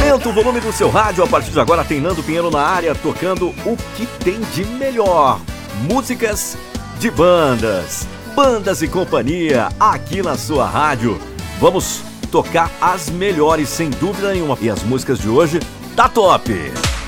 Aumenta o volume do seu rádio. A partir de agora tem Nando Pinheiro na área, tocando o que tem de melhor. Músicas de bandas e companhia aqui na sua rádio. Vamos tocar as melhores, sem dúvida nenhuma. E as músicas de hoje tá top.